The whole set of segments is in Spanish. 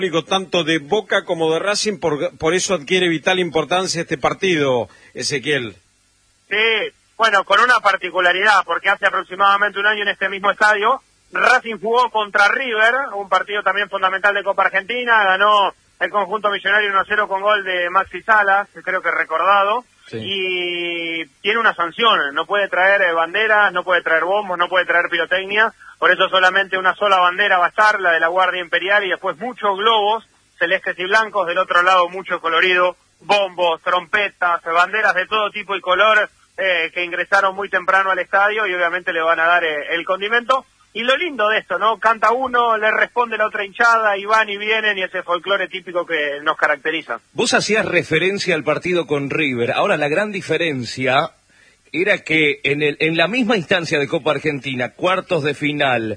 tanto de Boca como de Racing, por eso adquiere vital importancia este partido, Ezequiel. Sí, bueno, con una particularidad, porque hace aproximadamente un año en este mismo estadio, Racing jugó contra River, un partido también fundamental de Copa Argentina, ganó el conjunto millonario 1-0 con gol de Maxi Salas, que creo que recordado, sí. Y tiene una sanción, no puede traer banderas, no puede traer bombos, no puede traer pirotecnia, por eso solamente una sola bandera va a estar, la de la Guardia Imperial, y después muchos globos celestes y blancos, del otro lado mucho colorido, bombos, trompetas, banderas de todo tipo y color, que ingresaron muy temprano al estadio y obviamente le van a dar el condimento. Y lo lindo de esto, ¿no? Canta uno, le responde la otra hinchada, y van y vienen, y ese folclore típico que nos caracteriza. Vos hacías referencia al partido con River. Ahora, la gran diferencia era que en la misma instancia de Copa Argentina, cuartos de final,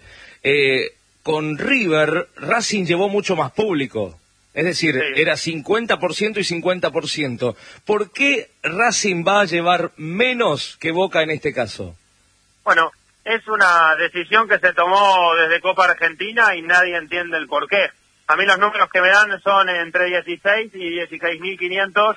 con River, Racing llevó mucho más público. Es decir, sí, era 50% y 50%. ¿Por qué Racing va a llevar menos que Boca en este caso? Bueno, es una decisión que se tomó desde Copa Argentina y nadie entiende el porqué. A mí los números que me dan son entre 16 y 16.500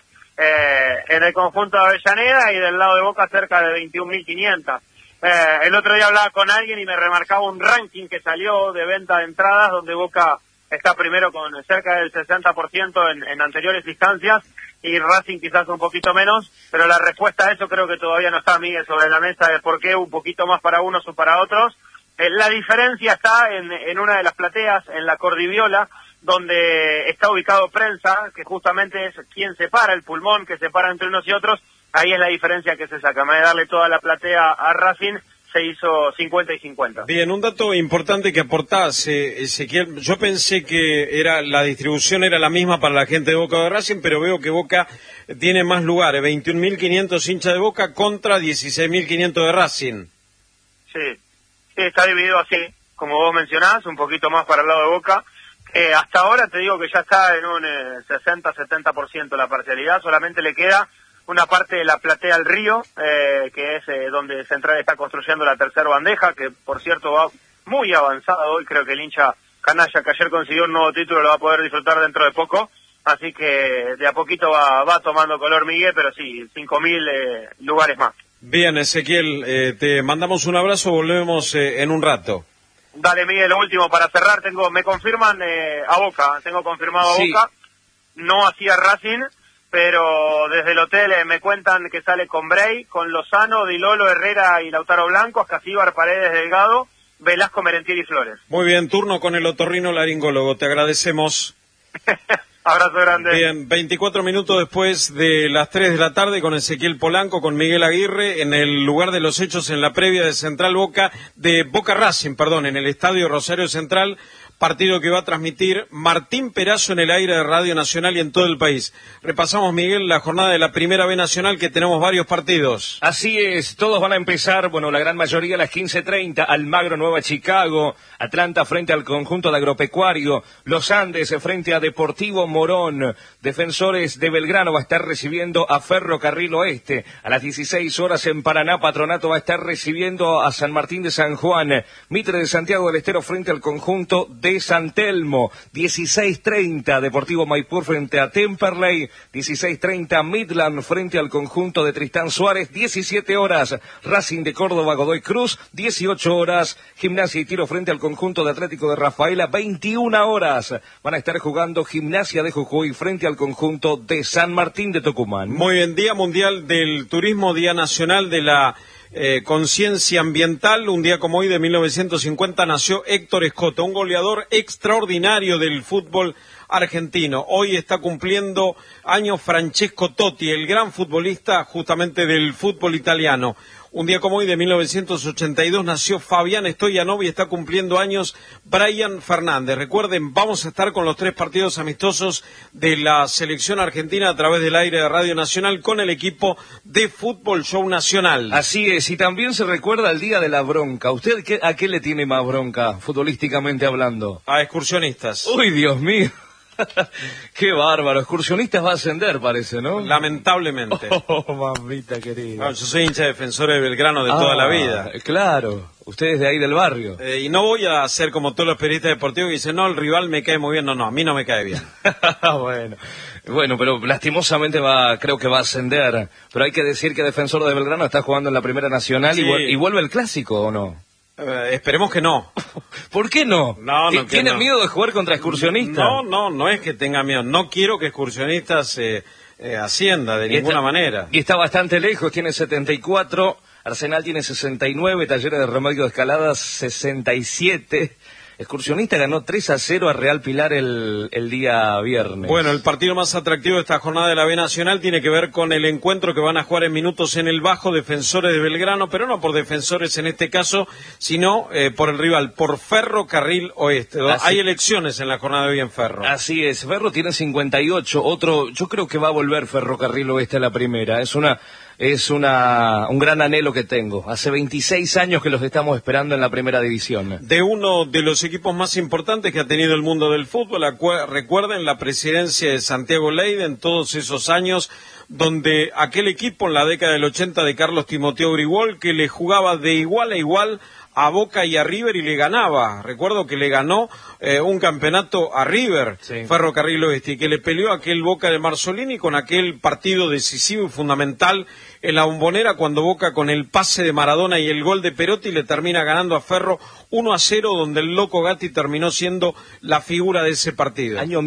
en el conjunto de Avellaneda, y del lado de Boca cerca de 21.500. El otro día hablaba con alguien y me remarcaba un ranking que salió de venta de entradas donde Boca está primero con cerca del 60% en anteriores instancias, y Racing quizás un poquito menos, pero la respuesta a eso creo que todavía no está, Miguel, sobre la mesa de por qué un poquito más para unos o para otros. La diferencia está en una de las plateas, en la Cordiviola, donde está ubicado Prensa, que justamente es quien separa el pulmón, que separa entre unos y otros. Ahí es la diferencia que se saca. En vez de darle toda la platea a Racing, se hizo 50 y 50. Bien, un dato importante que aportás, Ezequiel. Yo pensé que la distribución era la misma para la gente de Boca de Racing, pero veo que Boca tiene más lugares, 21.500 hinchas de Boca contra 16.500 de Racing. Sí, está dividido así, como vos mencionás, un poquito más para el lado de Boca. Hasta ahora te digo que ya está en un 60-70% la parcialidad, solamente le queda una parte de la platea al río, que es donde Central está construyendo la tercera bandeja, que por cierto va muy avanzado hoy. Creo que el hincha canalla que ayer consiguió un nuevo título lo va a poder disfrutar dentro de poco, así que de a poquito va tomando color, Miguel, pero sí, 5.000 lugares más. Bien, Ezequiel, te mandamos un abrazo, volvemos en un rato. Dale, Miguel, lo último para cerrar, me confirman a Boca, tengo confirmado a Boca, no hacía Racing, pero desde el hotel me cuentan que sale con Bray, con Lozano, Di Lolo, Herrera y Lautaro Blanco, Casíbar, Paredes, Delgado, Velasco, Merentiel y Flores. Muy bien, turno con el otorrino laringólogo, te agradecemos. Abrazo grande. Bien, 24 minutos después de las 3 de la tarde, con Ezequiel Polanco, con Miguel Aguirre, en el lugar de los hechos, en la previa de Boca Racing, en el estadio Rosario Central, partido que va a transmitir Martín Perazo en el aire de Radio Nacional y en todo el país. Repasamos, Miguel, la jornada de la Primera B Nacional, que tenemos varios partidos. Así es, todos van a empezar, la gran mayoría a las 15:30, Almagro, Nueva Chicago, Atlanta frente al conjunto de Agropecuario, Los Andes frente a Deportivo Morón, Defensores de Belgrano va a estar recibiendo a Ferrocarril Oeste, a las 16 horas en Paraná, Patronato va a estar recibiendo a San Martín de San Juan, Mitre de Santiago del Estero frente al conjunto de San Telmo, 16:30, Deportivo Maipú frente a Temperley, 16:30, Midland frente al conjunto de Tristán Suárez, 17 horas, Racing de Córdoba, Godoy Cruz, 18 horas, Gimnasia y Tiro frente al conjunto de Atlético de Rafaela, 21 horas, van a estar jugando Gimnasia de Jujuy frente al conjunto de San Martín de Tucumán. Muy bien, Día Mundial del Turismo, Día Nacional de la Conciencia Ambiental. Un día como hoy de 1950 nació Héctor Escoto, un goleador extraordinario del fútbol argentino. Hoy está cumpliendo años Francesco Totti, el gran futbolista justamente del fútbol italiano. Un día como hoy de 1982 nació Fabián Stoyanov y está cumpliendo años Brian Fernández. Recuerden, vamos a estar con los 3 partidos amistosos de la selección argentina a través del aire de Radio Nacional con el equipo de Fútbol Show Nacional. Así es, y también se recuerda el Día de la Bronca. ¿Usted a qué le tiene más bronca, futbolísticamente hablando? A excursionistas. Uy, Dios mío. Qué bárbaro, Excursionistas va a ascender, parece, ¿no? Lamentablemente. Oh, mamita querida. No, yo soy hincha defensor de Belgrano de toda la vida. Claro, ustedes de ahí del barrio. Y no voy a hacer como todos los periodistas deportivos que dicen, no, el rival me cae muy bien. No, a mí no me cae bien. Bueno, pero lastimosamente creo que va a ascender. Pero hay que decir que Defensor de Belgrano está jugando en la Primera Nacional, sí. y vuelve el Clásico, ¿o no? Esperemos que no. ¿Por qué no? ¿Tiene miedo de jugar contra Excursionistas? No es que tenga miedo. No quiero que Excursionistas ascienda de ninguna manera. Y está bastante lejos, tiene 74, Arsenal tiene 69, Talleres de Remedio de Escalada 67. Excursionista ganó 3-0 a Real Pilar el día viernes. Bueno, el partido más atractivo de esta jornada de la B Nacional tiene que ver con el encuentro que van a jugar en minutos en el Bajo, Defensores de Belgrano, pero no por Defensores en este caso, sino por el rival, por Ferro Carril Oeste. Hay elecciones en la jornada de hoy en Ferro. Así es, Ferro tiene 58, yo creo que va a volver Ferro Carril Oeste a la primera, es un gran anhelo que tengo. Hace 26 años que los estamos esperando en la primera división. De uno de los equipos más importantes que ha tenido el mundo del fútbol, recuerden la presidencia de Santiago Leiden en todos esos años, donde aquel equipo en la década del 80 de Carlos Timoteo Grigol, que le jugaba de igual a igual a Boca y a River y le ganaba. Recuerdo que le ganó un campeonato a River, sí. Ferro Carril Oeste, y que le peleó aquel Boca de Marzolini con aquel partido decisivo y fundamental en la Bombonera, cuando Boca con el pase de Maradona y el gol de Perotti le termina ganando a Ferro 1-0, donde el Loco Gatti terminó siendo la figura de ese partido. Año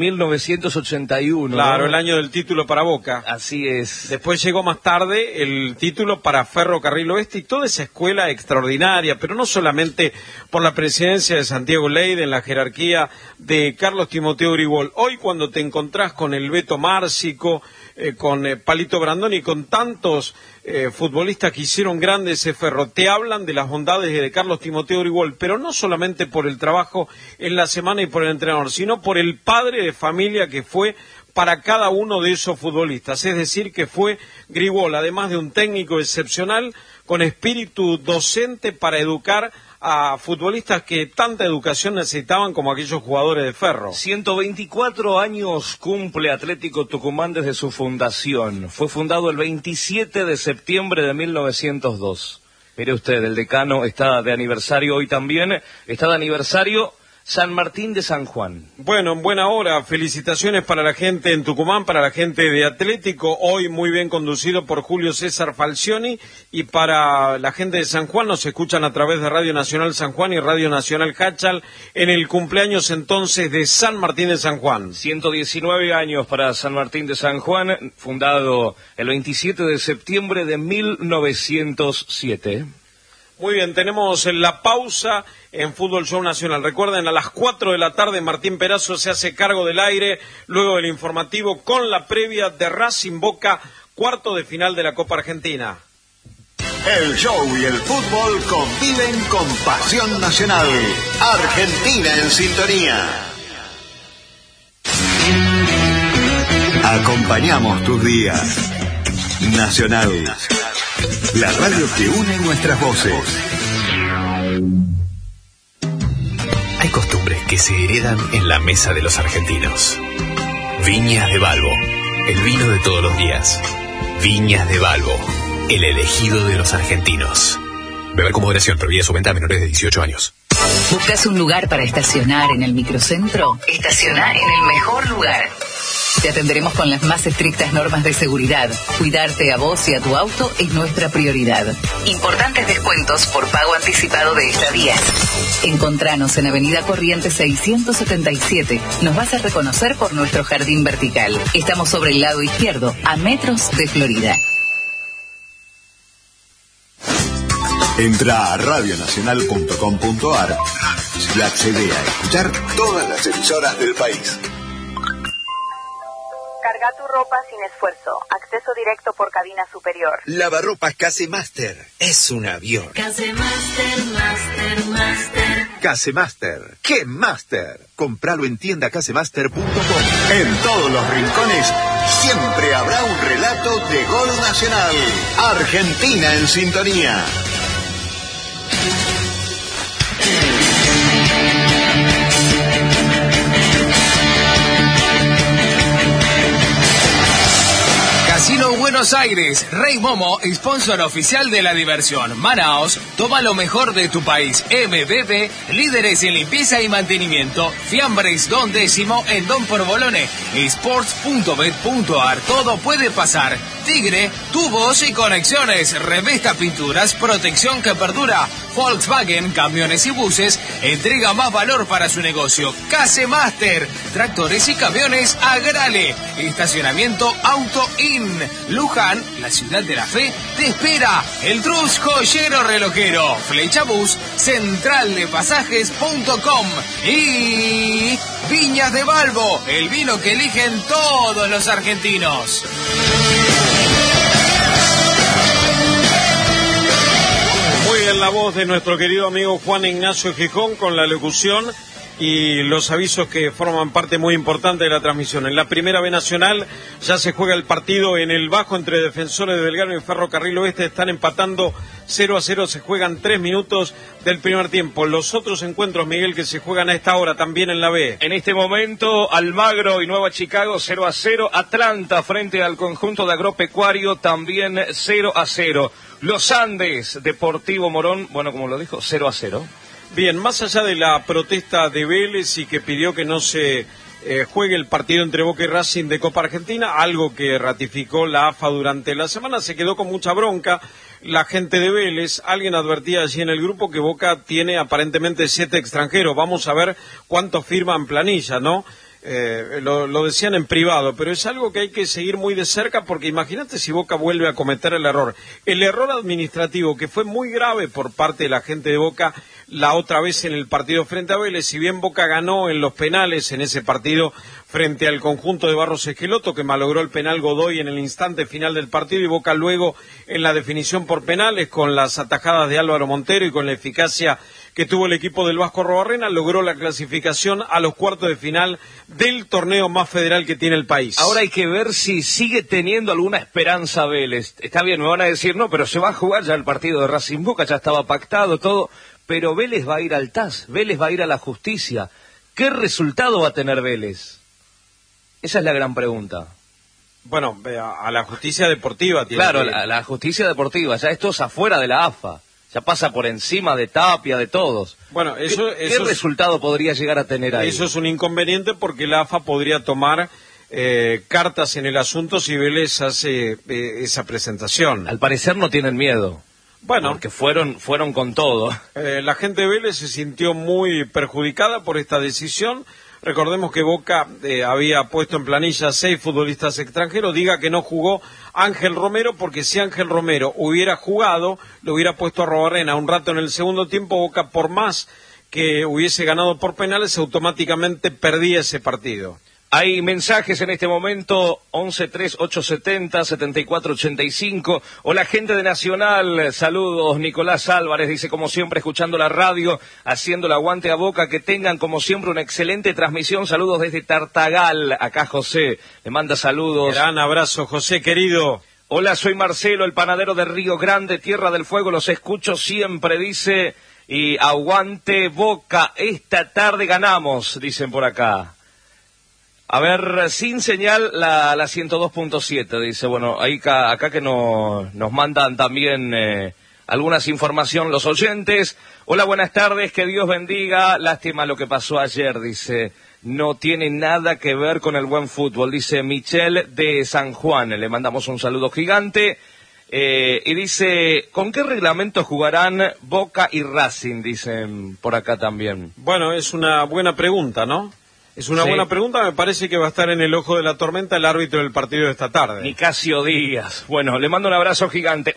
1981. Claro, ¿no? El año del título para Boca. Así es. Después llegó más tarde el título para Ferro Carril Oeste y toda esa escuela extraordinaria, pero no solamente por la presidencia de Santiago Leiden, la jerarquía de Carlos Timoteo Grigol. Hoy cuando te encontrás con el Beto Márcico, con Palito Brandoni y con tantos futbolistas que hicieron grande ese Ferro, te hablan de las bondades de Carlos Timoteo Grigol, pero no solamente por el trabajo en la semana y por el entrenador, sino por el padre de familia que fue para cada uno de esos futbolistas. Es decir, que fue Grigol, además de un técnico excepcional, con espíritu docente para educar a futbolistas que tanta educación necesitaban como aquellos jugadores de Ferro. 124 años cumple Atlético Tucumán desde su fundación. Fue fundado el 27 de septiembre de 1902. Mire usted, el decano está de aniversario hoy también. Está de aniversario San Martín de San Juan. Bueno, en buena hora, felicitaciones para la gente en Tucumán, para la gente de Atlético, hoy muy bien conducido por Julio César Falcioni, y para la gente de San Juan, nos escuchan a través de Radio Nacional San Juan y Radio Nacional Hachal, en el cumpleaños entonces de San Martín de San Juan. 119 años para San Martín de San Juan, fundado el 27 de septiembre de 1907. Muy bien, tenemos la pausa en Fútbol Show Nacional. Recuerden, a las 4 de la tarde Martín Perazo se hace cargo del aire, luego del informativo con la previa de Racing Boca, cuarto de final de la Copa Argentina. El show y el fútbol conviven con pasión nacional. Argentina en sintonía. Acompañamos tus días. Nacional. La radio que une nuestras voces. Hay costumbres que se heredan en la mesa de los argentinos. Viñas de Balbo, el vino de todos los días. Viñas de Balbo, el elegido de los argentinos. Beber con moderación, prohibida su venta a menores de 18 años. ¿Buscas un lugar para estacionar en el microcentro? Estaciona en el mejor lugar. Te atenderemos con las más estrictas normas de seguridad. Cuidarte a vos y a tu auto es nuestra prioridad. Importantes descuentos por pago anticipado de estadías. Encontranos en Avenida Corrientes 677. Nos vas a reconocer por nuestro jardín vertical. Estamos sobre el lado izquierdo, a metros de Florida. Entra a radionacional.com.ar y accede a escuchar todas las emisoras del país. Carga tu ropa sin esfuerzo. Acceso directo por cabina superior. Lavarropas Casemaster. Es un avión. Casemaster, Master. Casemaster. ¡Qué Master! Compralo en tiendacasemaster.com. En todos los rincones siempre habrá un relato de gol nacional. Argentina en sintonía. Buenos Aires, Rey Momo, sponsor oficial de la diversión. Manaos, toma lo mejor de tu país. MBB, líderes en limpieza y mantenimiento. Fiambres Don Décimo en Don Porbolone. Sports.bet.ar, todo puede pasar. Tigre, tubos y conexiones. Revesta Pinturas, protección que perdura. Volkswagen, camiones y buses, entrega más valor para su negocio. Case Master, tractores y camiones Agrale. Estacionamiento Auto In. Luján, la ciudad de la fe, te espera. El Trus Joyero Relojero. Flecha Bus, centraldepasajes.com. Y Viñas de Balbo, el vino que eligen todos los argentinos. Muy bien, la voz de nuestro querido amigo Juan Ignacio Gijón con la locución y los avisos que forman parte muy importante de la transmisión. En la Primera B Nacional ya se juega el partido en el Bajo entre Defensores de Belgrano y Ferrocarril Oeste. Están empatando 0-0, se juegan 3 minutos del primer tiempo. Los otros encuentros, Miguel, que se juegan a esta hora también en la B. En este momento, Almagro y Nueva Chicago 0-0. Atlanta frente al conjunto de Agropecuario también 0-0. Los Andes, Deportivo Morón, bueno, como lo dijo, 0-0. Bien, más allá de la protesta de Vélez y que pidió que no se juegue el partido entre Boca y Racing de Copa Argentina, algo que ratificó la AFA durante la semana, se quedó con mucha bronca la gente de Vélez. Alguien advertía allí en el grupo que Boca tiene aparentemente 7 extranjeros. Vamos a ver cuántos firman planilla, ¿no? Lo decían en privado, pero es algo que hay que seguir muy de cerca porque imagínate si Boca vuelve a cometer el error administrativo que fue muy grave por parte de la gente de Boca la otra vez en el partido frente a Vélez. Si bien Boca ganó en los penales en ese partido frente al conjunto de Barros Esqueloto, que malogró el penal Godoy en el instante final del partido, y Boca luego en la definición por penales con las atajadas de Álvaro Montero y con la eficacia que tuvo el equipo del Vasco Arruabarrena, logró la clasificación a los cuartos de final del torneo más federal que tiene el país. Ahora hay que ver si sigue teniendo alguna esperanza Vélez. Está bien, me van a decir, no, pero se va a jugar ya el partido de Racing Boca, ya estaba pactado todo, pero Vélez va a ir al TAS, Vélez va a ir a la justicia. ¿Qué resultado va a tener Vélez? Esa es la gran pregunta. Bueno, a la justicia deportiva. Claro, la justicia deportiva, ya esto es afuera de la AFA. Ya pasa por encima de Tapia, de todos. Bueno, ¿Qué resultado podría llegar a tener ahí? Eso es un inconveniente porque la AFA podría tomar cartas en el asunto si Vélez hace esa presentación. Al parecer no tienen miedo. Bueno, porque fueron con todo. La gente de Vélez se sintió muy perjudicada por esta decisión. Recordemos que Boca había puesto en planilla 6 futbolistas extranjeros. Diga que no jugó Ángel Romero, porque si Ángel Romero hubiera jugado, lo hubiera puesto a Arruabarrena un rato en el segundo tiempo. Boca, por más que hubiese ganado por penales, automáticamente perdía ese partido. Hay mensajes en este momento, 113870-7485. Hola, gente de Nacional, saludos. Nicolás Álvarez dice, como siempre, escuchando la radio, haciendo el aguante a Boca, que tengan como siempre una excelente transmisión. Saludos desde Tartagal. Acá José le manda saludos. Gran abrazo, José, querido. Hola, soy Marcelo, el panadero de Río Grande, Tierra del Fuego. Los escucho siempre, dice, y aguante Boca. Esta tarde ganamos, dicen por acá. A ver, sin señal, la 102.7, dice, bueno, ahí acá que nos mandan también algunas información los oyentes. Hola, buenas tardes, que Dios bendiga, lástima lo que pasó ayer, dice, no tiene nada que ver con el buen fútbol, dice Michelle de San Juan, le mandamos un saludo gigante, y dice, ¿con qué reglamento jugarán Boca y Racing? Dicen por acá también. Bueno, es una buena pregunta, ¿no? Es una buena pregunta, me parece que va a estar en el ojo de la tormenta el árbitro del partido de esta tarde. Nicasio Díaz. Bueno, le mando un abrazo gigante.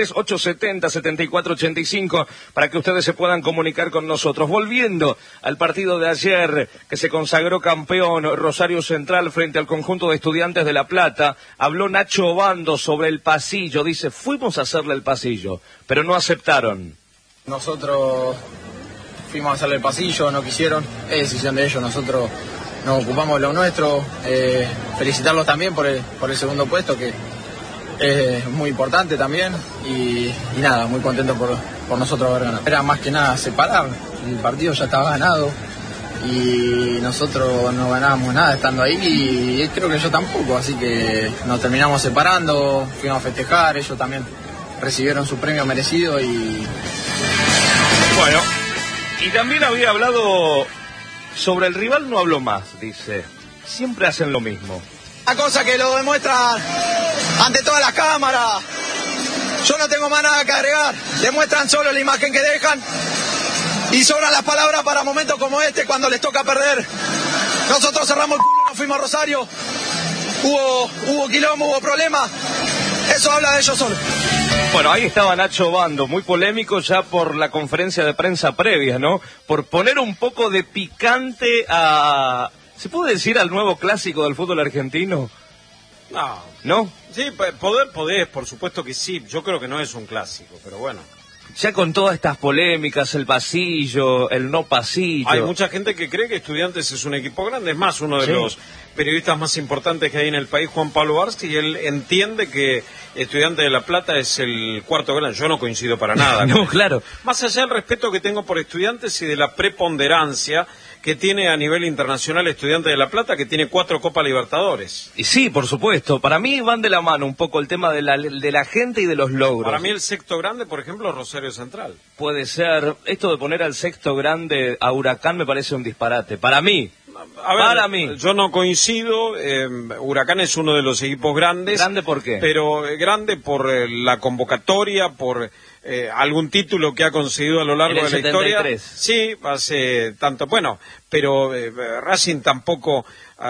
113870-7485 para que ustedes se puedan comunicar con nosotros. Volviendo al partido de ayer, que se consagró campeón Rosario Central frente al conjunto de Estudiantes de La Plata, habló Nacho Obando sobre el pasillo. Dice, fuimos a hacerle el pasillo, pero no aceptaron. Nosotros fuimos a hacerle el pasillo, no quisieron, es decisión de ellos, nosotros nos ocupamos de lo nuestro, felicitarlos también por el segundo puesto, que es muy importante también, y nada, muy contento por nosotros haber ganado. Era más que nada separar, el partido ya estaba ganado, y nosotros no ganábamos nada estando ahí y creo que ellos tampoco, así que nos terminamos separando, fuimos a festejar, ellos también recibieron su premio merecido y... Bueno, y también había hablado sobre el rival, no habló más, dice. Siempre hacen lo mismo. La cosa que lo demuestran ante todas las cámaras. Yo no tengo más nada que agregar. Demuestran solo la imagen que dejan y sobran las palabras para momentos como este cuando les toca perder. Nosotros cerramos el culo, nos fuimos a Rosario. Hubo quilombo, hubo problemas. Eso habla de ellos solos. Bueno, ahí estaba Nacho Bando, muy polémico ya por la conferencia de prensa previa, ¿no? Por poner un poco de picante a... ¿Se puede decir al nuevo clásico del fútbol argentino? No. ¿No? Sí, podés, por supuesto que sí. Yo creo que no es un clásico, pero bueno. Ya con todas estas polémicas, el pasillo, el no pasillo. Hay mucha gente que cree que Estudiantes es un equipo grande. Es más, uno de los periodistas más importantes que hay en el país, Juan Pablo Barsi, él entiende que Estudiantes de La Plata es el cuarto grande. Yo no coincido para nada. No, claro. Más allá del respeto que tengo por Estudiantes y de la preponderancia que tiene a nivel internacional Estudiantes de La Plata, que tiene 4 Copas Libertadores. Y sí, por supuesto. Para mí van de la mano un poco el tema de la gente y de los logros. Para mí el sexto grande, por ejemplo, es Rosario Central. Puede ser. Esto de poner al sexto grande a Huracán me parece un disparate. Para mí. Para mí. Yo no coincido. Huracán es uno de los equipos grandes. ¿Grande por qué? Pero grande por la convocatoria, por algún título que ha conseguido a lo largo de la 73. historia. Sí, hace tanto. Bueno, pero Racing tampoco,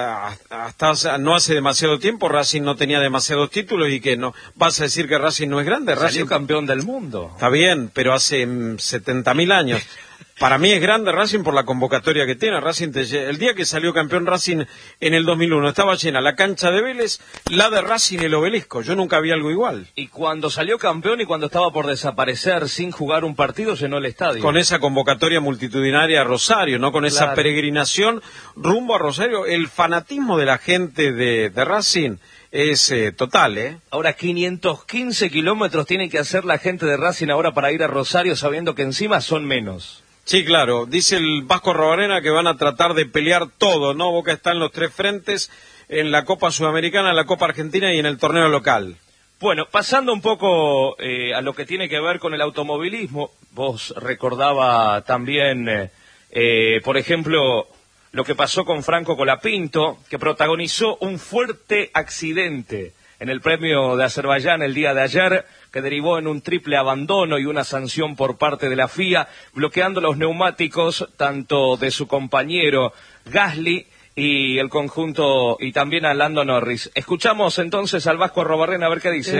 hasta no hace demasiado tiempo, Racing no tenía demasiados títulos y que no. ¿Vas a decir que Racing no es grande? Salió Racing campeón del mundo. Está bien, pero hace 70.000 años. Para mí es grande Racing por la convocatoria que tiene. Racing el día que salió campeón Racing en el 2001 estaba llena la cancha de Vélez, la de Racing el Obelisco. Yo nunca vi algo igual. Y cuando salió campeón y cuando estaba por desaparecer sin jugar un partido, llenó el estadio. Con esa convocatoria multitudinaria a Rosario, ¿no? Con esa peregrinación rumbo a Rosario. El fanatismo de la gente de Racing es total, ¿eh? Ahora 515 kilómetros tiene que hacer la gente de Racing ahora para ir a Rosario, sabiendo que encima son menos. Sí, claro. Dice el Vasco Robarena que van a tratar de pelear todo, ¿no? Boca está en los 3 frentes, en la Copa Sudamericana, en la Copa Argentina y en el torneo local. Bueno, pasando un poco a lo que tiene que ver con el automovilismo, vos recordaba también, por ejemplo, lo que pasó con Franco Colapinto, que protagonizó un fuerte accidente en el premio de Azerbaiyán el día de ayer, que derivó en un triple abandono y una sanción por parte de la FIA, bloqueando los neumáticos tanto de su compañero Gasly y el conjunto, y también a Lando Norris. Escuchamos entonces al Vasco Robarena a ver qué dice.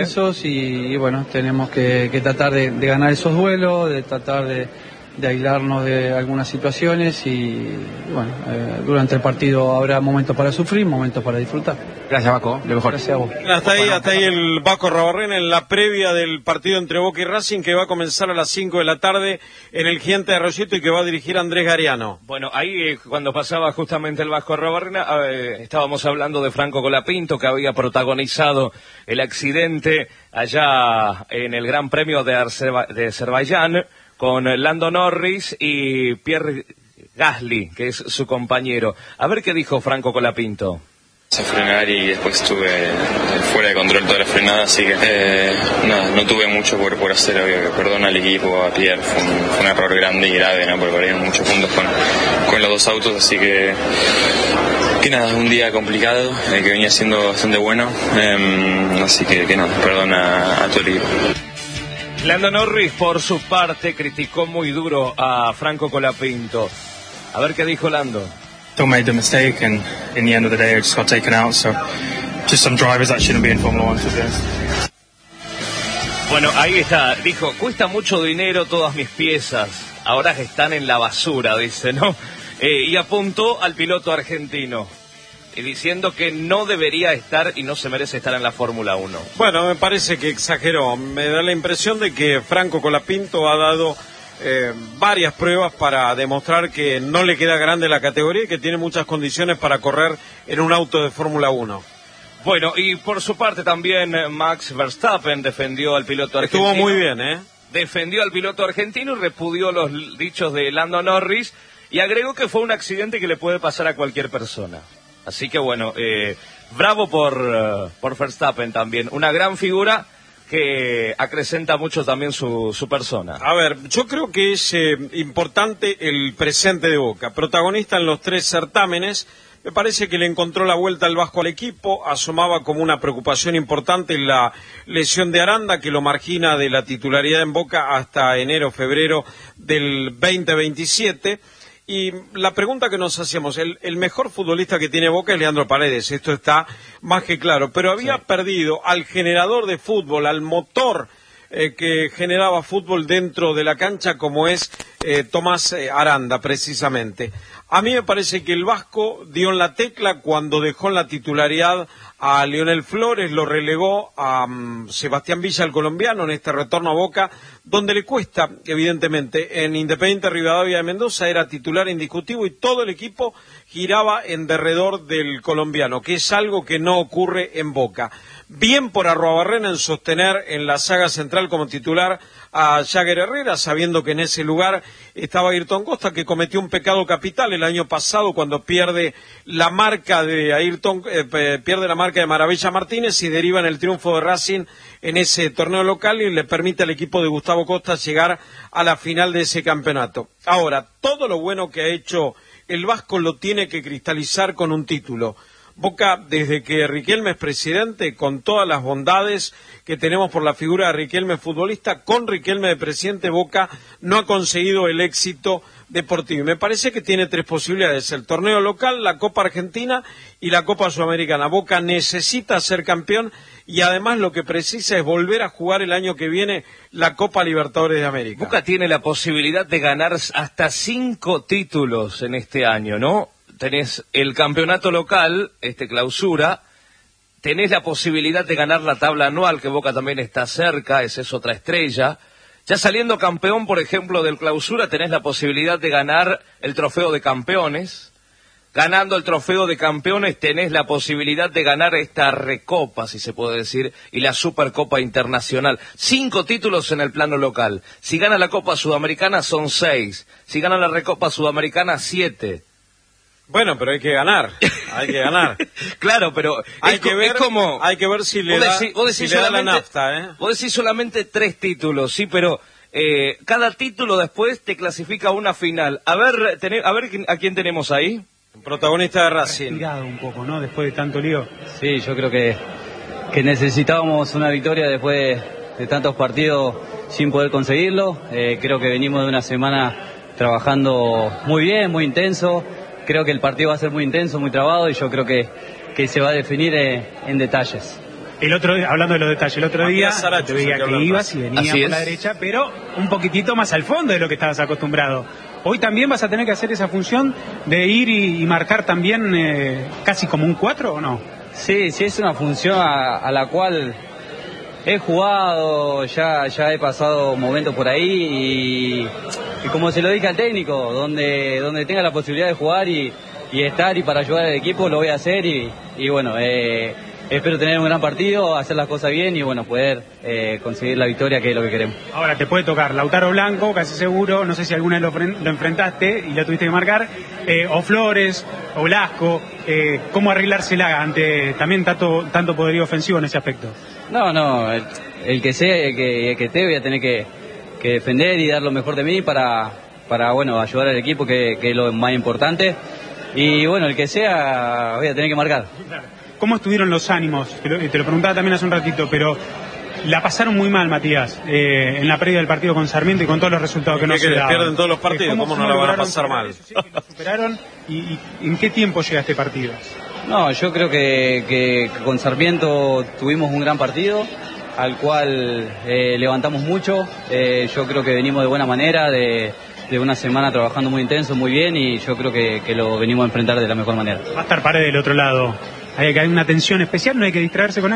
Y bueno, tenemos que tratar de ganar esos duelos, de tratar de aislarnos de algunas situaciones y bueno, durante el partido habrá momentos para sufrir, momentos para disfrutar. Gracias, Vasco, lo mejor. Gracias a vos. Hasta ahí el Vasco Robarena en la previa del partido entre Boca y Racing, que va a comenzar a las 5 de la tarde en el Gigante de Arroyito y que va a dirigir Andrés Gariano. Bueno, ahí cuando pasaba justamente el Vasco Robarena, estábamos hablando de Franco Colapinto, que había protagonizado el accidente allá en el Gran Premio de Azerbaiyán, con Lando Norris y Pierre Gasly, que es su compañero. A ver qué dijo Franco Colapinto. A frenar y después estuve fuera de control toda la frenada, así que no tuve mucho por hacer. Obvio que perdona al equipo, a Pierre, fue un error grande y grave, ¿no? Porque perdieron muchos puntos con los dos autos, así que nada, un día complicado, que venía siendo bastante bueno, así que nada, perdona a todo el equipo. Lando Norris, por su parte, criticó muy duro a Franco Colapinto. A ver qué dijo Lando. Still made the mistake, and in the end of the day, I just got taken out. So, just some drivers that shouldn't be in Formula 1, to be honest. Bueno, ahí está. Dijo, cuesta mucho dinero todas mis piezas. Ahora están en la basura, dice, ¿no? Y apuntó al piloto argentino, diciendo que no debería estar y no se merece estar en la Fórmula 1. Bueno, me parece que exageró. Me da la impresión de que Franco Colapinto ha dado varias pruebas para demostrar que no le queda grande la categoría y que tiene muchas condiciones para correr en un auto de Fórmula 1. Bueno, y por su parte también Max Verstappen defendió al piloto argentino. Estuvo muy bien, ¿eh? Defendió al piloto argentino y repudió los dichos de Lando Norris Y agregó que fue un accidente que le puede pasar a cualquier persona. Así que bueno, bravo por Verstappen también. Una gran figura que acrecenta mucho también su persona. A ver, yo creo que es importante el presente de Boca. Protagonista en los 3 certámenes. Me parece que le encontró la vuelta al Vasco al equipo. Asomaba como una preocupación importante la lesión de Aranda, que lo margina de la titularidad en Boca hasta enero, febrero del 2027. Y la pregunta que nos hacíamos, el mejor futbolista que tiene Boca es Leandro Paredes, esto está más que claro, pero había perdido al generador de fútbol, al motor que generaba fútbol dentro de la cancha, como es Tomás Aranda, precisamente. A mí me parece que el Vasco dio en la tecla cuando dejó en la titularidad a Lionel Flores, lo relegó a Sebastián Villa, el colombiano, en este retorno a Boca, donde le cuesta, evidentemente. En Independiente Rivadavia de Mendoza era titular indiscutivo y todo el equipo giraba en derredor del colombiano, que es algo que no ocurre en Boca. Bien por Arruabarrena en sostener en la saga central como titular a Jagger Herrera, sabiendo que en ese lugar estaba Ayrton Costa, que cometió un pecado capital el año pasado cuando pierde la marca de pierde la marca de Maravilla Martínez y deriva en el triunfo de Racing en ese torneo local y le permite al equipo de Gustavo Costa llegar a la final de ese campeonato. Ahora, todo lo bueno que ha hecho el Vasco lo tiene que cristalizar con un título. Boca, desde que Riquelme es presidente, con todas las bondades que tenemos por la figura de Riquelme futbolista, con Riquelme de presidente, Boca no ha conseguido el éxito deportivo. Y me parece que tiene 3 posibilidades: el torneo local, la Copa Argentina y la Copa Sudamericana. Boca necesita ser campeón y además lo que precisa es volver a jugar el año que viene la Copa Libertadores de América. Boca tiene la posibilidad de ganar hasta 5 títulos en este año, ¿no? Tenés el campeonato local, clausura, tenés la posibilidad de ganar la tabla anual, que Boca también está cerca, esa es otra estrella. Ya saliendo campeón, por ejemplo, del clausura, tenés la posibilidad de ganar el trofeo de campeones. Ganando el trofeo de campeones, tenés la posibilidad de ganar esta recopa, si se puede decir, y la Supercopa Internacional. 5 títulos en el plano local. Si gana la Copa Sudamericana, son 6. Si gana la Recopa Sudamericana, 7. Bueno, pero hay que ganar, Claro, pero hay que ver si le da la nafta, Vos decís solamente 3 títulos, sí, pero cada título después te clasifica a una final. A ver a quién tenemos ahí. Protagonista de Racing. Respirado un poco, ¿no? Después de tanto lío. Sí, yo creo que necesitábamos una victoria después de tantos partidos sin poder conseguirlo. Creo que venimos de una semana trabajando muy bien, muy intenso. Creo que el partido va a ser muy intenso, muy trabado y yo creo que se va a definir en detalles. Hablando de los detalles, el otro día te veía que ibas y venías por la derecha, pero un poquitito más al fondo de lo que estabas acostumbrado. Hoy también vas a tener que hacer esa función de ir y marcar también casi como un 4, ¿o no? Sí, es una función a la cual he jugado, ya he pasado momentos por ahí y como se lo dije al técnico, donde tenga la posibilidad de jugar y estar y para ayudar al equipo lo voy a hacer y bueno, espero tener un gran partido, hacer las cosas bien y bueno, poder conseguir la victoria, que es lo que queremos. Ahora te puede tocar Lautaro Blanco, casi seguro, no sé si alguna vez lo enfrentaste y lo tuviste que marcar, o Flores, o Blasco, ¿cómo arreglársela ante también tanto poderío ofensivo en ese aspecto? No, el que sea, el que esté, voy a tener que defender y dar lo mejor de mí para bueno, ayudar al equipo, que es lo más importante, y bueno, el que sea, voy a tener que marcar. ¿Cómo estuvieron los ánimos? Te lo preguntaba también hace un ratito, pero la pasaron muy mal, Matías, en la previa del partido con Sarmiento y con todos los resultados que no se daban. Pierden todos los partidos, ¿cómo no la van a pasar mal? Eso sí, que lo superaron, y ¿en qué tiempo llega este partido? No, yo creo que con Sarmiento tuvimos un gran partido, al cual levantamos mucho. Yo creo que venimos de buena manera, de una semana trabajando muy intenso, muy bien, y yo creo que lo venimos a enfrentar de la mejor manera. Va a estar Paredes del otro lado. ¿Hay una tensión especial? ¿No hay que distraerse con él?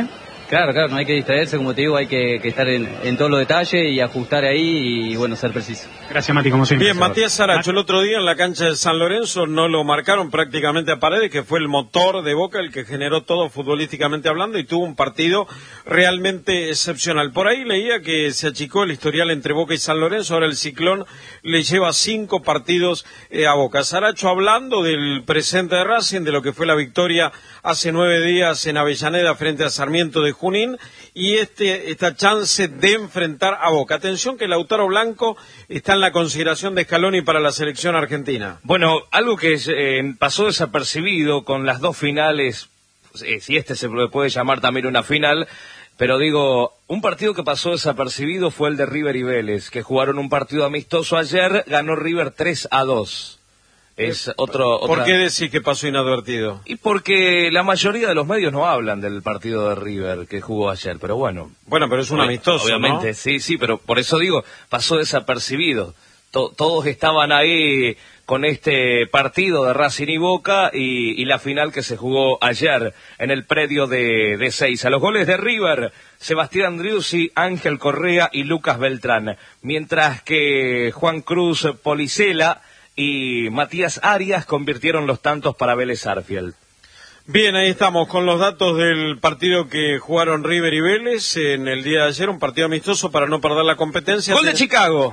Claro, no hay que distraerse, como te digo, hay que estar en todos los detalles y ajustar ahí y, bueno, ser preciso. Gracias, Mati, como siempre. Bien, Matías Saracho, el otro día en la cancha de San Lorenzo no lo marcaron prácticamente a Paredes, que fue el motor de Boca, el que generó todo futbolísticamente hablando, y tuvo un partido realmente excepcional. Por ahí leía que se achicó el historial entre Boca y San Lorenzo, ahora el Ciclón le lleva 5 partidos a Boca. Saracho hablando del presente de Racing, de lo que fue la victoria hace 9 días en Avellaneda frente a Sarmiento de Junín, y esta chance de enfrentar a Boca. Atención que Lautaro Blanco está en la consideración de Scaloni para la selección argentina. Bueno, algo que pasó desapercibido con las 2 finales, si se puede llamar también una final, pero digo, un partido que pasó desapercibido fue el de River y Vélez, que jugaron un partido amistoso ayer, ganó River 3-2. Es ¿Por qué decís que pasó inadvertido? Y porque la mayoría de los medios no hablan del partido de River que jugó ayer, pero bueno. Bueno, pero es un amistoso, obviamente, ¿no? Sí, pero por eso digo, pasó desapercibido. Todos estaban ahí con este partido de Racing y Boca y la final que se jugó ayer en el predio de Ezeiza. Los goles de River, Sebastián Driussi, Ángel Correa y Lucas Beltrán, mientras que Juan Cruz Policela y Matías Arias convirtieron los tantos para Vélez Sarsfield. Bien, ahí estamos con los datos del partido que jugaron River y Vélez en el día de ayer, un partido amistoso para no perder la competencia. Gol de Chicago,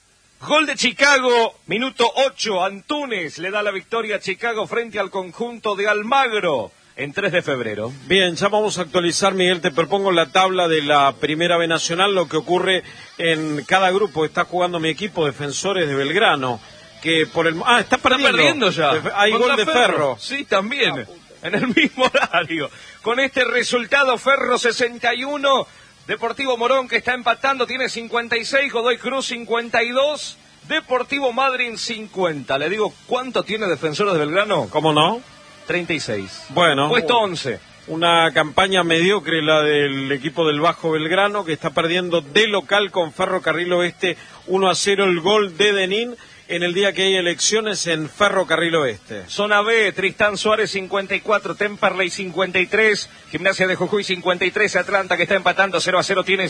minuto 8, Antunes le da la victoria a Chicago frente al conjunto de Almagro en 3 de febrero. Bien, ya vamos a actualizar, Miguel, te propongo la tabla de la Primera B Nacional, lo que ocurre en cada grupo. Está jugando mi equipo, Defensores de Belgrano, que por el... está perdiendo ya. Hay gol de Ferro. Sí, también, en el mismo horario. Con este resultado, Ferro 61, Deportivo Morón que está empatando, tiene 56, Godoy Cruz 52, Deportivo Madryn 50. Le digo, ¿cuánto tiene Defensores de Belgrano? ¿Cómo no? 36. Bueno. Puesto 11. Una campaña mediocre la del equipo del Bajo Belgrano, que está perdiendo de local con Ferrocarril Oeste 1-0, el gol de Denín en el día que hay elecciones en Ferrocarril Oeste. Zona B, Tristán Suárez 54, Temperley 53, Gimnasia de Jujuy 53, Atlanta que está empatando 0-0 tiene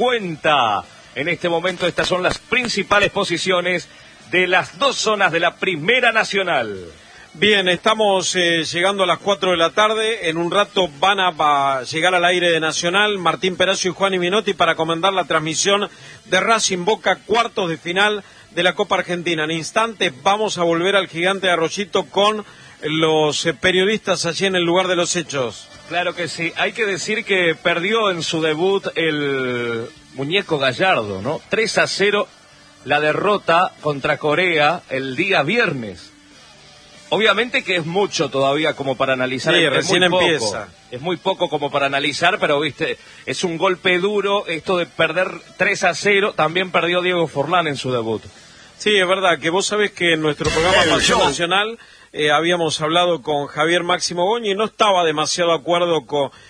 50. En este momento estas son las principales posiciones de las 2 zonas de la Primera Nacional. Bien, estamos llegando a las 4 de la tarde. En un rato van a llegar al aire de Nacional Martín Peracio y Juan Minotti para comandar la transmisión de Racing Boca, cuartos de final de la Copa Argentina. En instantes vamos a volver al Gigante de Arroyito con los periodistas allí en el lugar de los hechos. Claro que sí. Hay que decir que perdió en su debut el muñeco Gallardo, ¿no? 3-0 la derrota contra Corea el día viernes. Obviamente que es mucho todavía como para analizar. Sí, recién empieza. Es muy poco como para analizar, pero viste, es un golpe duro esto de perder 3-0. También perdió Diego Forlán en su debut. Sí, es verdad que vos sabés que en nuestro programa Pasión Nacional habíamos hablado con Javier Máximo Goñi y no estaba demasiado de acuerdo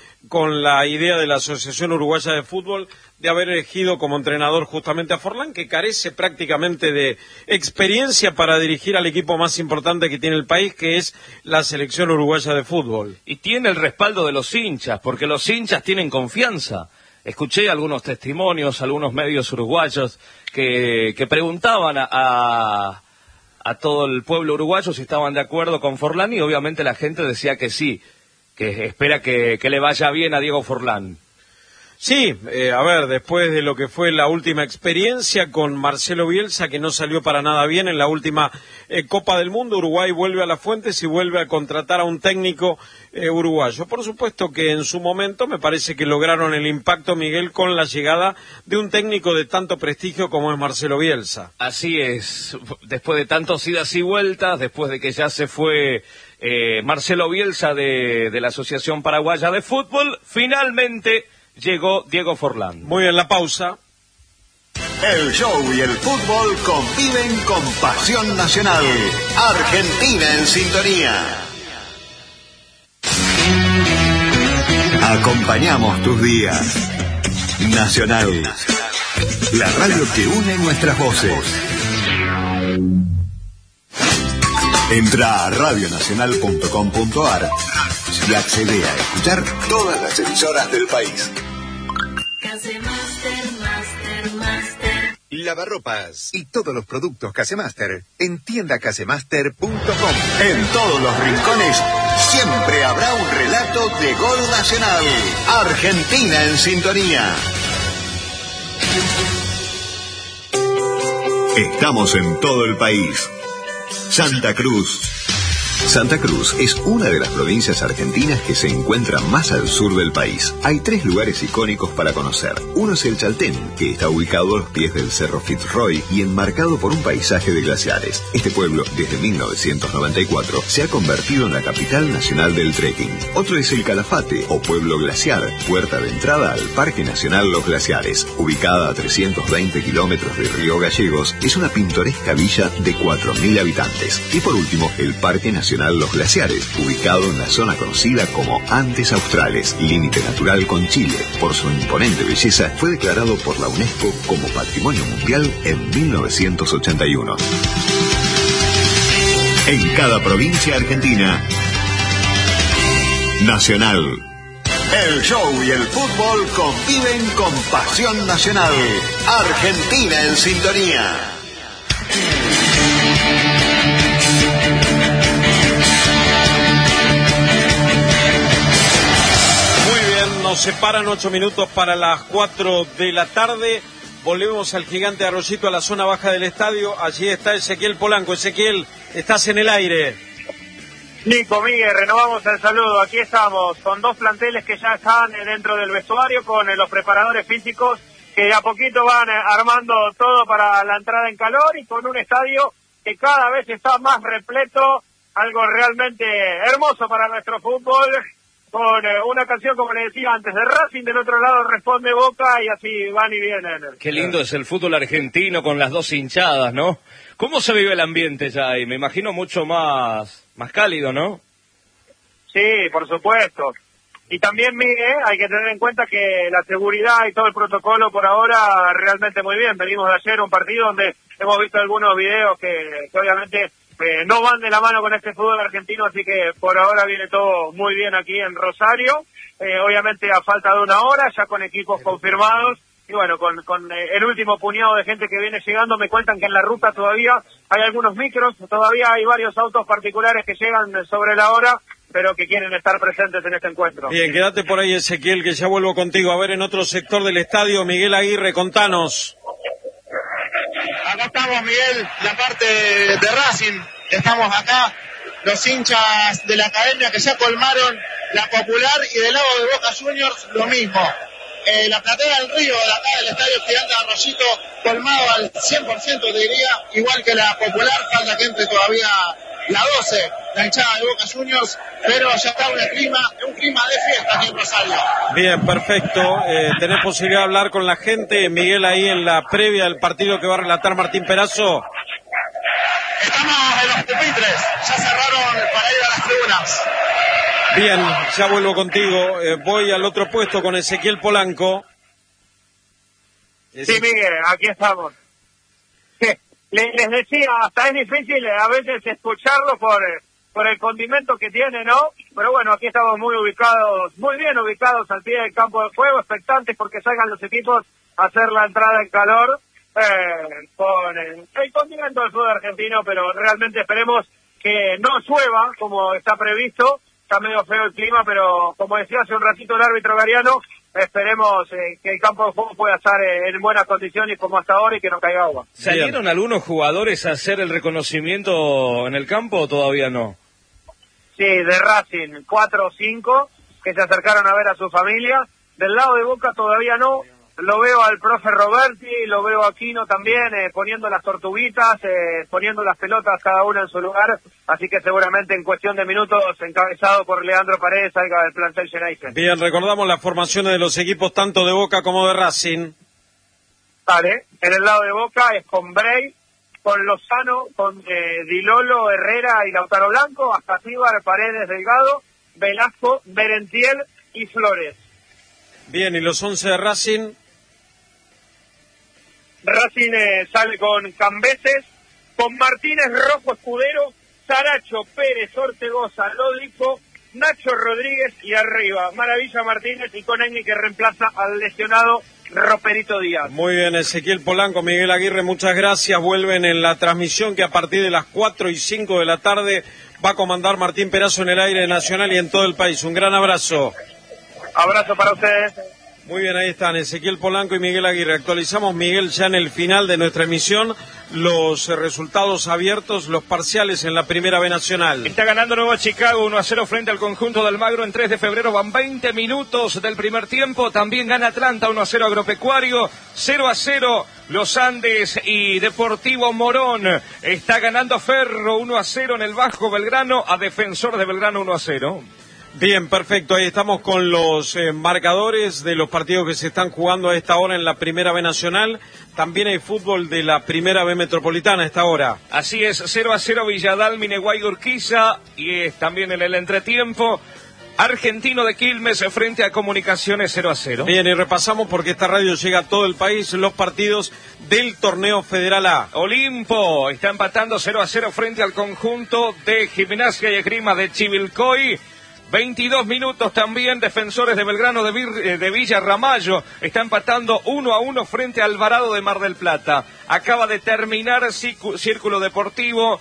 con la idea de la Asociación Uruguaya de Fútbol de haber elegido como entrenador justamente a Forlán, que carece prácticamente de experiencia para dirigir al equipo más importante que tiene el país, que es la Selección Uruguaya de Fútbol. Y tiene el respaldo de los hinchas, porque los hinchas tienen confianza. Escuché algunos testimonios, algunos medios uruguayos que preguntaban a todo el pueblo uruguayo si estaban de acuerdo con Forlán, y obviamente la gente decía que sí, que espera que le vaya bien a Diego Forlán. Sí, a ver, después de lo que fue la última experiencia con Marcelo Bielsa, que no salió para nada bien en la última Copa del Mundo, Uruguay vuelve a las fuentes y vuelve a contratar a un técnico uruguayo. Por supuesto que en su momento me parece que lograron el impacto, Miguel, con la llegada de un técnico de tanto prestigio como es Marcelo Bielsa. Así es, después de tantos idas y vueltas, después de que ya se fue Marcelo Bielsa de la Asociación Paraguaya de Fútbol, finalmente llegó Diego Forlán. Muy bien, la pausa. El show y el fútbol conviven con pasión nacional. Argentina en sintonía. Acompañamos tus días. Nacional. La radio que une nuestras voces. Entra a radionacional.com.ar y accede a escuchar todas las emisoras del país. Lavarropas y todos los productos Casemaster en tiendacasemaster.com. En todos los rincones siempre habrá un relato de gol nacional. Argentina en sintonía. Estamos en todo el país. Santa Cruz. Santa Cruz es una de las provincias argentinas que se encuentra más al sur del país. Hay 3 lugares icónicos para conocer. Uno es el Chaltén, que está ubicado a los pies del Cerro Fitzroy y enmarcado por un paisaje de glaciares. Este pueblo, desde 1994, se ha convertido en la capital nacional del trekking. Otro es el Calafate, o Pueblo Glaciar, puerta de entrada al Parque Nacional Los Glaciares. Ubicada a 320 kilómetros de Río Gallegos, es una pintoresca villa de 4.000 habitantes. Y por último, el Parque Nacional Los Glaciares, ubicado en la zona conocida como Andes Australes, límite natural con Chile. Por su imponente belleza, fue declarado por la UNESCO como Patrimonio Mundial en 1981. En cada provincia argentina, Nacional. El show y el fútbol conviven con pasión nacional. Argentina en sintonía. Nos separan 8 minutos para las 4 de la tarde. Volvemos al Gigante Arroyito, a la zona baja del estadio. Allí está Ezequiel Polanco. Ezequiel, estás en el aire. Nico, Miguel, renovamos el saludo. Aquí estamos con 2 planteles que ya están dentro del vestuario, con los preparadores físicos que de a poquito van armando todo para la entrada en calor, y con un estadio que cada vez está más repleto, algo realmente hermoso para nuestro fútbol, con una canción, como le decía antes, de Racing, del otro lado responde Boca, y así van y vienen. Qué lindo es el fútbol argentino con las 2 hinchadas, ¿no? ¿Cómo se vive el ambiente ya ahí? Me imagino mucho más cálido, ¿no? Sí, por supuesto. Y también, Miguel, hay que tener en cuenta que la seguridad y todo el protocolo por ahora realmente muy bien. Venimos de ayer un partido donde hemos visto algunos videos que obviamente no van de la mano con este fútbol argentino, así que por ahora viene todo muy bien aquí en Rosario. Obviamente a falta de una hora, ya con equipos confirmados, y bueno, con el último puñado de gente que viene llegando. Me cuentan que en la ruta todavía hay algunos micros, todavía hay varios autos particulares que llegan sobre la hora, pero que quieren estar presentes en este encuentro. Bien, quédate por ahí, Ezequiel, que ya vuelvo contigo. A ver, en otro sector del estadio, Miguel Aguirre, contanos. Acá estamos, Miguel, la parte de Racing. Estamos acá, los hinchas de la academia que ya colmaron la popular, y del lado de Boca Juniors lo mismo. La platea del Río, de acá del Estadio Gigante de Arroyito, colmado al 100%, te diría, igual que la popular. Falta que entre todavía la 12, la hinchada de Boca Juniors, pero ya está un clima de fiesta aquí en Rosario. Bien, perfecto. ¿Tenés posibilidad de hablar con la gente, Miguel, ahí en la previa del partido que va a relatar Martín Perazo? Estamos en los pupitres, ya cerraron para ir a las tribunas. Bien, ya vuelvo contigo. Voy al otro puesto con Ezequiel Polanco. Sí, Miguel, aquí estamos. Les decía, hasta es difícil a veces escucharlo por el condimento que tiene, ¿no? Pero bueno, aquí estamos muy bien ubicados al pie del campo de juego, expectantes porque salgan los equipos a hacer la entrada en calor, con el condimento del fútbol argentino, pero realmente esperemos que no llueva como está previsto. Está medio feo el clima, pero como decía hace un ratito el árbitro Gariano, esperemos que el campo de juego pueda estar en buenas condiciones como hasta ahora y que no caiga agua. ¿Salieron algunos jugadores a hacer el reconocimiento en el campo o todavía no? Sí, de Racing, 4 o 5 que se acercaron a ver a su familia. Del lado de Boca todavía no. Lo veo al profe Roberti, lo veo a Aquino también, poniendo las tortuguitas, poniendo las pelotas cada una en su lugar, así que seguramente en cuestión de minutos, encabezado por Leandro Paredes, salga del plantel Geneise. Bien, recordamos las formaciones de los equipos tanto de Boca como de Racing. Vale, en el lado de Boca es con Bray, con Lozano, con Dilolo, Herrera y Lautaro Blanco, hasta Tíbar, Paredes, Delgado, Velasco, Berentiel y Flores. Bien, ¿y los 11 de Racing? Racing sale con Cambeses, con Martínez, Rojo, Escudero, Saracho, Pérez, Ortegoza, Lódico, Nacho Rodríguez y arriba Maravilla Martínez y Conegni, que reemplaza al lesionado Roperito Díaz. Muy bien, Ezequiel Polanco, Miguel Aguirre, muchas gracias. Vuelven en la transmisión que a partir de las 4:05 de la tarde va a comandar Martín Perazo en el aire nacional y en todo el país. Un gran abrazo. Abrazo para ustedes. Muy bien, ahí están Ezequiel Polanco y Miguel Aguirre. Actualizamos, Miguel, ya en el final de nuestra emisión, los resultados abiertos, los parciales en la Primera B Nacional. Está ganando Nueva Chicago 1-0 frente al conjunto de Almagro en 3 de febrero. Van 20 minutos del primer tiempo. También gana Atlanta 1-0 Agropecuario. 0-0 Los Andes y Deportivo Morón. Está ganando Ferro 1-0 en el Bajo Belgrano a Defensor de Belgrano 1-0. Bien, perfecto. Ahí estamos con los marcadores de los partidos que se están jugando a esta hora en la Primera B Nacional. También hay fútbol de la Primera B Metropolitana a esta hora. Así es, 0-0 Villadalmine Guay Urquiza, y es también en el entretiempo Argentino de Quilmes frente a Comunicaciones 0-0. Bien, y repasamos porque esta radio llega a todo el país los partidos del Torneo Federal A. Olimpo está empatando 0-0 frente al conjunto de Gimnasia y Esgrima de Chivilcoy. 22 minutos también, Defensores de Belgrano de Villa Ramallo está empatando 1-1 frente a Alvarado de Mar del Plata. Acaba de terminar Círculo Deportivo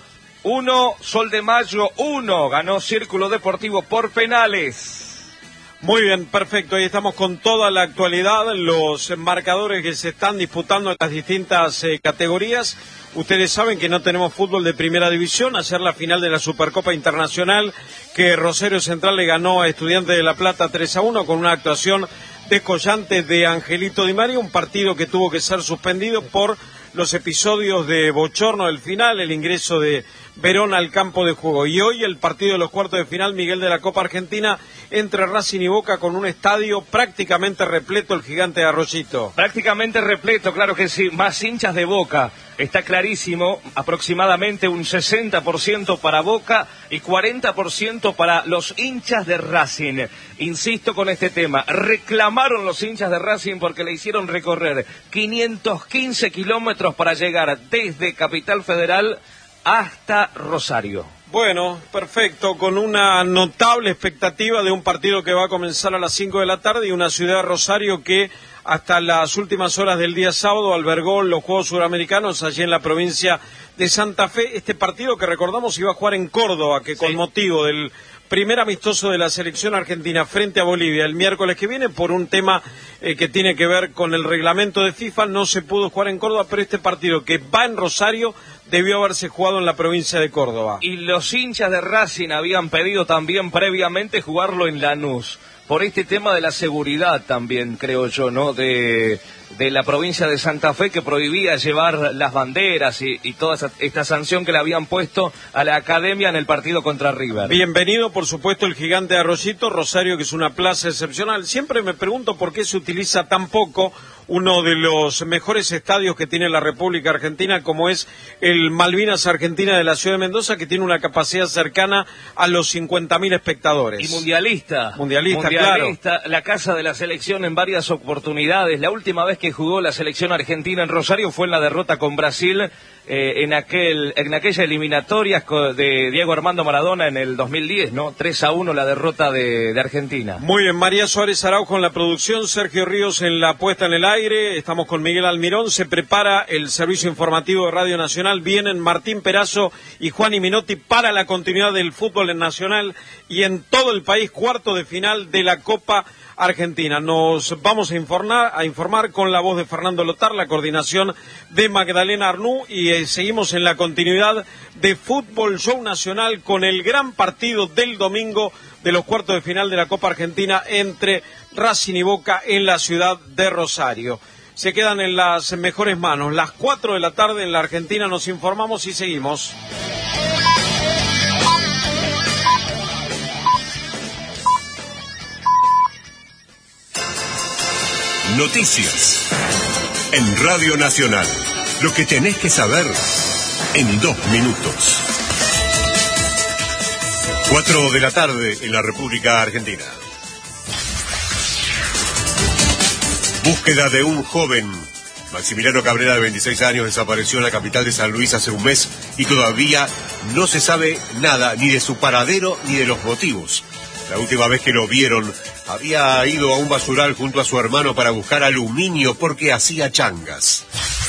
1, Sol de Mayo 1, ganó Círculo Deportivo por penales. Muy bien, perfecto, ahí estamos con toda la actualidad, los marcadores que se están disputando en las distintas categorías. Ustedes saben que no tenemos fútbol de primera división. Ayer la final de la Supercopa Internacional, que Rosario Central le ganó a Estudiantes de La Plata 3-1 con una actuación descollante de Angelito Di María, un partido que tuvo que ser suspendido por los episodios de bochorno del final, el ingreso de Verón al campo de juego. Y hoy el partido de los cuartos de final, Miguel, de la Copa Argentina, entre Racing y Boca, con un estadio prácticamente repleto, el Gigante de Arroyito. Prácticamente repleto, claro que sí, más hinchas de Boca, está clarísimo, aproximadamente un 60% para Boca y 40% para los hinchas de Racing. Insisto con este tema, reclamaron los hinchas de Racing porque le hicieron recorrer 515 kilómetros para llegar desde Capital Federal hasta Rosario. Bueno, perfecto, con una notable expectativa de un partido que va a comenzar a las 5 de la tarde y una ciudad de Rosario que hasta las últimas horas del día sábado albergó los Juegos Suramericanos allí en la provincia de Santa Fe. Este partido que recordamos iba a jugar en Córdoba, que con motivo del primer amistoso de la selección argentina frente a Bolivia el miércoles que viene, por un tema que tiene que ver con el reglamento de FIFA, no se pudo jugar en Córdoba, pero este partido que va en Rosario debió haberse jugado en la provincia de Córdoba. Y los hinchas de Racing habían pedido también previamente jugarlo en Lanús, por este tema de la seguridad también, creo yo, ¿no? De la provincia de Santa Fe, que prohibía llevar las banderas y toda esta sanción que le habían puesto a la academia en el partido contra River. Bienvenido, por supuesto, el Gigante de Arroyito, Rosario, que es una plaza excepcional. Siempre me pregunto por qué se utiliza tan poco uno de los mejores estadios que tiene la República Argentina, como es el Malvinas Argentina de la ciudad de Mendoza, que tiene una capacidad cercana a los 50.000 espectadores. Y mundialista, claro. La casa de la selección en varias oportunidades. La última vez que jugó la selección argentina en Rosario fue en la derrota con Brasil en aquella eliminatoria de Diego Armando Maradona en el 2010, ¿no? 3-1 la derrota de Argentina. Muy bien, María Suárez Araujo en la producción, Sergio Ríos en la puesta en el aire, estamos con Miguel Almirón, se prepara el servicio informativo de Radio Nacional, vienen Martín Perazo y Juan Minotti para la continuidad del fútbol en Nacional y en todo el país, cuarto de final de la Copa Argentina. Nos vamos a informar con la voz de Fernando Lotar, la coordinación de Magdalena Arnú, y seguimos en la continuidad de Fútbol Show Nacional con el gran partido del domingo de los cuartos de final de la Copa Argentina entre Racing y Boca en la ciudad de Rosario. Se quedan en las mejores manos. Las 4 de la tarde en la Argentina, nos informamos y seguimos. Noticias en Radio Nacional. Lo que tenés que saber en 2 minutos. 4 de la tarde en la República Argentina. Búsqueda de un joven. Maximiliano Cabrera, de 26 años, desapareció en la capital de San Luis hace un mes y todavía no se sabe nada ni de su paradero ni de los motivos. La última vez que lo vieron, había ido a un basural junto a su hermano para buscar aluminio porque hacía changas.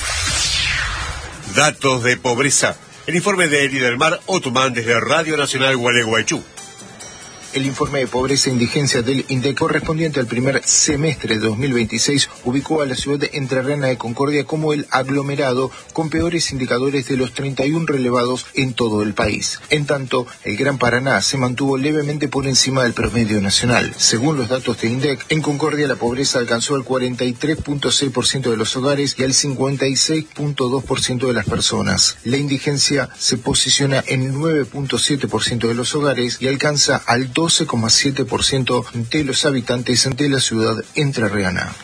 Datos de pobreza. El informe de Lidermar Othman desde Radio Nacional Gualeguaychú. El informe de pobreza e indigencia del INDEC correspondiente al primer semestre de 2026 ubicó a la ciudad entrerriana de Concordia como el aglomerado con peores indicadores de los 31 relevados en todo el país. En tanto, el Gran Paraná se mantuvo levemente por encima del promedio nacional. Según los datos de INDEC, en Concordia la pobreza alcanzó al 43.6% de los hogares y al 56.2% de las personas. La indigencia se posiciona en 9.7% de los hogares y alcanza al 12,7% de los habitantes de la ciudad entrerriana.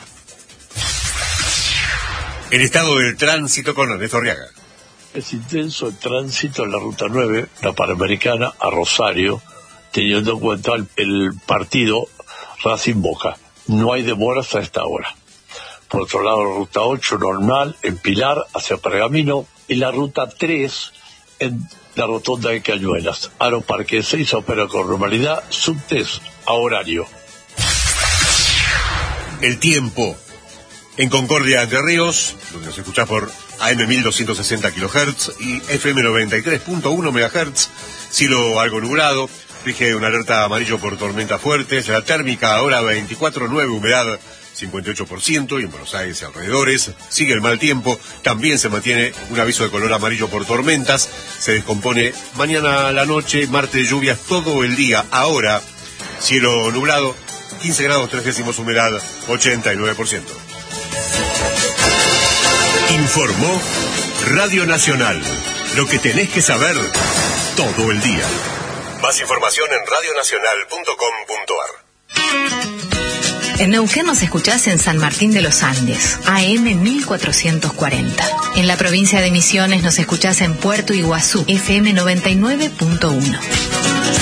El estado del tránsito con Ernesto Arriaga. Es intenso el tránsito en la Ruta 9, la Panamericana, a Rosario, teniendo en cuenta el partido Racing Boca. No hay demoras a esta hora. Por otro lado, la Ruta 8 normal, en Pilar, hacia Pergamino, y la Ruta 3 en la rotonda de Cañuelas. Aeroparque 6 opera con normalidad, subtes a horario. El tiempo. En Concordia, Entre Ríos, donde se escucha por AM 1260 kHz y FM 93.1 MHz, cielo algo nublado, rige una alerta amarillo por tormentas fuertes, la térmica ahora 24,9, humedad 58%, y en Buenos Aires y alrededores sigue el mal tiempo. También se mantiene un aviso de color amarillo por tormentas. Se descompone mañana a la noche, martes lluvias todo el día. Ahora, cielo nublado, 15 grados 3 décimos, humedad 89%. Informó Radio Nacional. Lo que tenés que saber todo el día. Más información en radionacional.com.ar. En Neuquén nos escuchás en San Martín de los Andes, AM 1440. En la provincia de Misiones nos escuchás en Puerto Iguazú, FM 99.1.